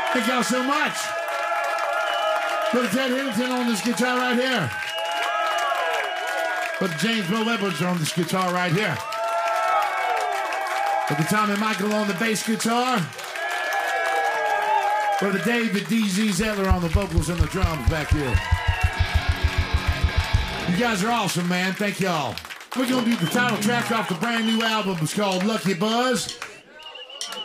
Thank y'all so much. Brother Ted Hiddleton on this guitar right here. Brother James Bill Edwards on this guitar right here. Brother Tommy Michael on the bass guitar. Brother David DZ Zettler on the vocals and the drums back here. You guys are awesome, man. Thank y'all. We're going to do the title track off the brand new album. It's called Lucky Buzz.